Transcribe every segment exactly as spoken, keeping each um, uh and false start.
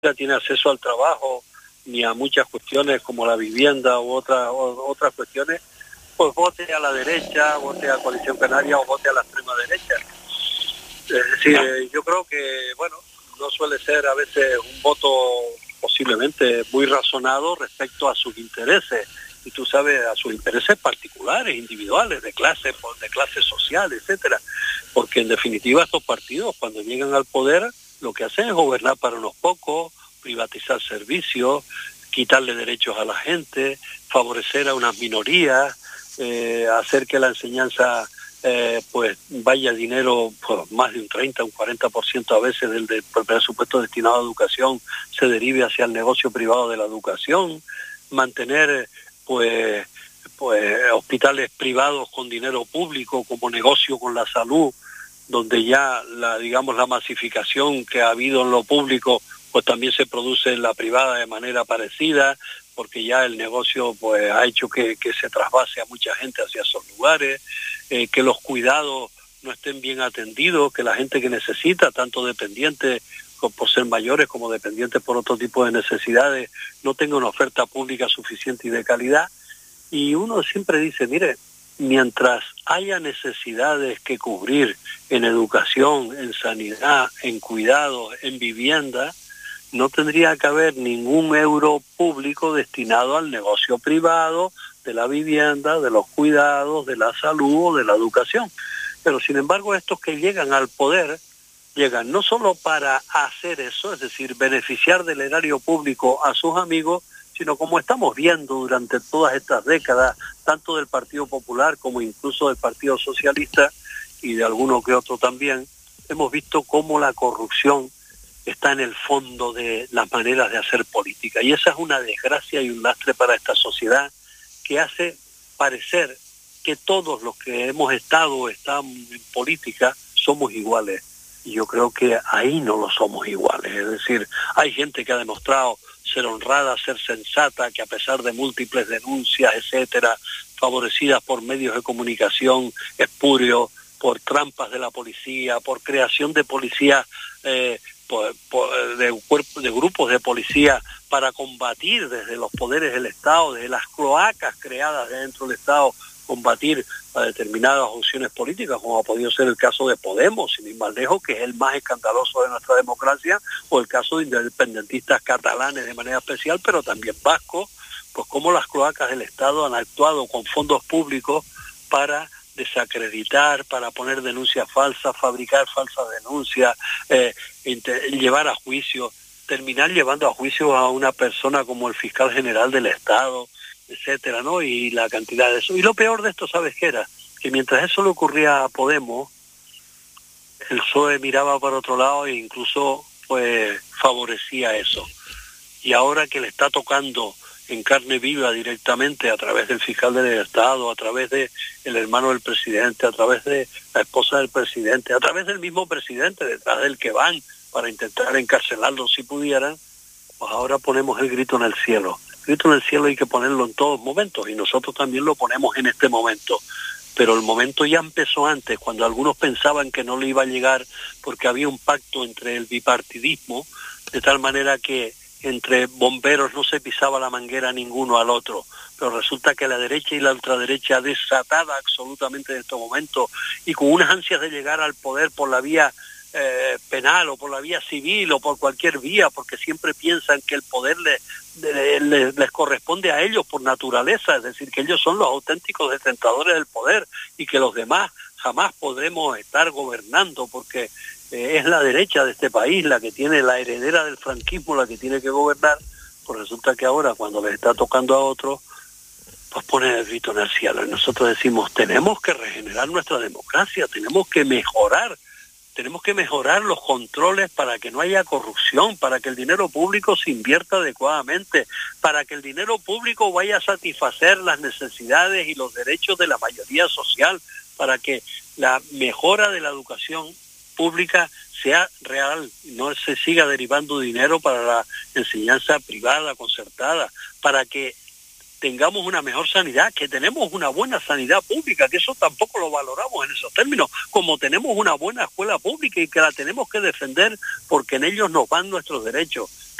tiene acceso al trabajo ni a muchas cuestiones como la vivienda u otras otras cuestiones, pues vote a la derecha, vote a Coalición Canaria o vote a la extrema derecha. Es decir, eh, yo creo que, bueno, no suele ser a veces un voto posiblemente muy razonado respecto a sus intereses, y tú sabes, a sus intereses particulares, individuales, de clase, de clase social, etcétera. Porque en definitiva estos partidos, cuando llegan al poder, lo que hacen es gobernar para unos pocos, privatizar servicios, quitarle derechos a la gente, favorecer a unas minorías, eh, hacer que la enseñanza eh, pues vaya dinero, pues más de un treinta, un cuarenta por ciento a veces del, del presupuesto destinado a educación se derive hacia el negocio privado de la educación, mantener pues pues hospitales privados con dinero público como negocio con la salud, donde ya la digamos la masificación que ha habido en lo público pues también se produce en la privada de manera parecida, porque ya el negocio pues ha hecho que, que se trasvase a mucha gente hacia esos lugares, eh, que los cuidados no estén bien atendidos, que la gente que necesita, tanto dependientes por ser mayores como dependientes por otro tipo de necesidades, no tenga una oferta pública suficiente y de calidad. Y uno siempre dice, mire, mientras haya necesidades que cubrir en educación, en sanidad, en cuidados, en vivienda, no tendría que haber ningún euro público destinado al negocio privado de la vivienda, de los cuidados, de la salud o de la educación. Pero sin embargo, estos que llegan al poder, llegan no solo para hacer eso, es decir, beneficiar del erario público a sus amigos, sino como estamos viendo durante todas estas décadas, tanto del Partido Popular como incluso del Partido Socialista y de alguno que otro también, hemos visto cómo la corrupción está en el fondo de las maneras de hacer política. Y esa es una desgracia y un lastre para esta sociedad que hace parecer que todos los que hemos estado o estamos en política somos iguales. Y yo creo que ahí no lo somos iguales. Es decir, hay gente que ha demostrado ser honrada, ser sensata, que a pesar de múltiples denuncias, etcétera, favorecidas por medios de comunicación espurios, por trampas de la policía, por creación de policías, eh, por, por, de, cuerpos, de grupos de policía para combatir desde los poderes del Estado, desde las cloacas creadas dentro del Estado, combatir a determinadas opciones políticas, como ha podido ser el caso de Podemos, sin ir más lejos, que es el más escandaloso de nuestra democracia, o el caso de independentistas catalanes de manera especial, pero también vascos, pues como las cloacas del Estado han actuado con fondos públicos para desacreditar, para poner denuncias falsas, fabricar falsas denuncias, eh, llevar a juicio, terminar llevando a juicio a una persona como el fiscal general del Estado, etcétera, ¿no? Y la cantidad de eso. Y lo peor de esto, ¿sabes qué era? Que mientras eso le ocurría a Podemos, el P S O E miraba para otro lado e incluso pues favorecía eso. Y ahora que le está tocando en carne viva directamente a través del fiscal del Estado, a través de el hermano del presidente, a través de la esposa del presidente, a través del mismo presidente, detrás del que van para intentar encarcelarlo si pudieran, pues ahora ponemos el grito en el cielo. El grito en el cielo hay que ponerlo en todos momentos y nosotros también lo ponemos en este momento. Pero el momento ya empezó antes, cuando algunos pensaban que no le iba a llegar porque había un pacto entre el bipartidismo, de tal manera que entre bomberos no se pisaba la manguera ninguno al otro, pero resulta que la derecha y la ultraderecha desatada absolutamente en estos momentos y con unas ansias de llegar al poder por la vía eh, penal o por la vía civil o por cualquier vía, porque siempre piensan que el poder les, les, les corresponde a ellos por naturaleza, es decir, que ellos son los auténticos detentadores del poder y que los demás jamás podremos estar gobernando porque eh, es la derecha de este país la que tiene, la heredera del franquismo, la que tiene que gobernar. Pues resulta que ahora cuando les está tocando a otros, pues ponen el grito en el cielo y nosotros decimos, tenemos que regenerar nuestra democracia, tenemos que mejorar, tenemos que mejorar los controles para que no haya corrupción, para que el dinero público se invierta adecuadamente, para que el dinero público vaya a satisfacer las necesidades y los derechos de la mayoría social, para que la mejora de la educación pública sea real, no se siga derivando dinero para la enseñanza privada, concertada, para que tengamos una mejor sanidad, que tenemos una buena sanidad pública, que eso tampoco lo valoramos en esos términos, como tenemos una buena escuela pública y que la tenemos que defender porque en ellos nos van nuestros derechos.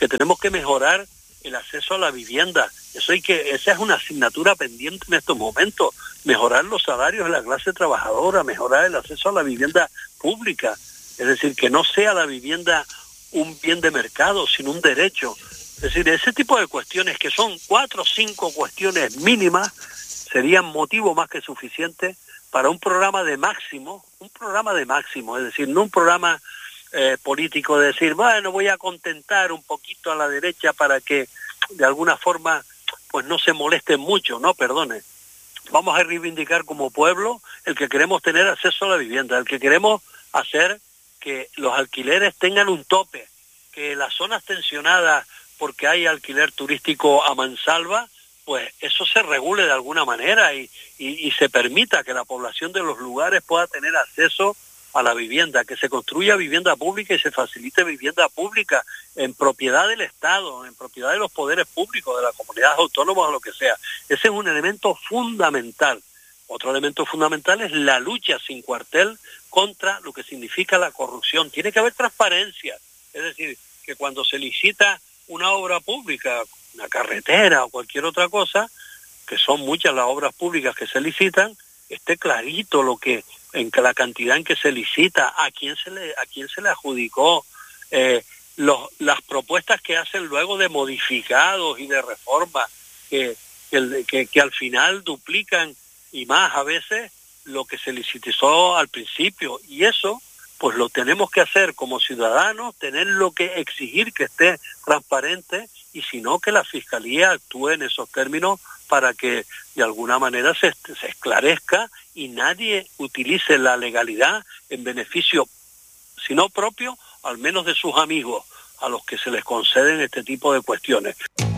que tenemos que mejorar el acceso a la vivienda. Eso hay que, esa es una asignatura pendiente en estos momentos, mejorar los salarios de la clase trabajadora, mejorar el acceso a la vivienda pública, es decir, que no sea la vivienda un bien de mercado, sino un derecho. Es decir, ese tipo de cuestiones, que son cuatro o cinco cuestiones mínimas, serían motivo más que suficiente para un programa de máximo, un programa de máximo, es decir, no un programa eh, político de decir, bueno, voy a contentar un poquito a la derecha para que de alguna forma pues no se molesten mucho, no, perdone. Vamos a reivindicar como pueblo el que queremos tener acceso a la vivienda, el que queremos hacer que los alquileres tengan un tope, que las zonas tensionadas porque hay alquiler turístico a mansalva, pues eso se regule de alguna manera y, y, y se permita que la población de los lugares pueda tener acceso a la vivienda, que se construya vivienda pública y se facilite vivienda pública en propiedad del Estado, en propiedad de los poderes públicos, de las comunidades autónomas o lo que sea. Ese es un elemento fundamental. Otro elemento fundamental es la lucha sin cuartel contra lo que significa la corrupción. Tiene que haber transparencia, es decir, que cuando se licita una obra pública, una carretera o cualquier otra cosa, que son muchas las obras públicas que se licitan, esté clarito lo que, en que la cantidad en que se licita, a quién se le, a quién se le adjudicó, eh, los, las propuestas que hacen luego de modificados y de reformas, que, que, que, que al final duplican y más a veces lo que se licitó al principio, y eso pues lo tenemos que hacer como ciudadanos, tener lo que exigir que esté transparente, y si no, que la Fiscalía actúe en esos términos para que de alguna manera se, se esclarezca y nadie utilice la legalidad en beneficio, si no propio, al menos de sus amigos, a los que se les conceden este tipo de cuestiones.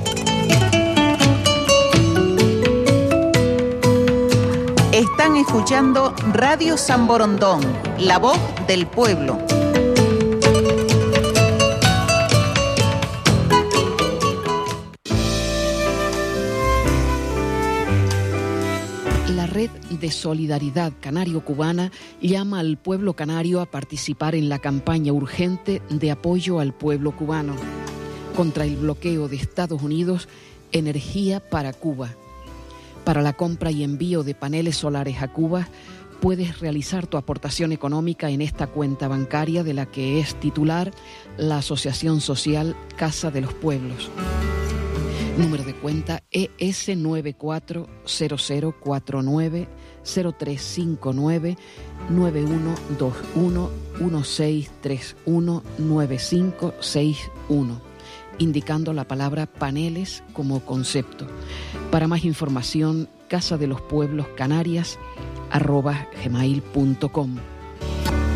Están escuchando Radio San Borondón, la voz del pueblo. La Red de Solidaridad Canario-Cubana llama al pueblo canario a participar en la campaña urgente de apoyo al pueblo cubano contra el bloqueo de Estados Unidos, Energía para Cuba. Para la compra y envío de paneles solares a Cuba, puedes realizar tu aportación económica en esta cuenta bancaria de la que es titular la Asociación Social Casa de los Pueblos. Número de cuenta E S nueve cuatro cero cero cuatro nueve cero tres cinco nueve nueve uno dos uno uno seis tres uno nueve cinco seis uno, indicando la palabra paneles como concepto. Para más información, casa de los pueblos canarias arroba gmail punto com.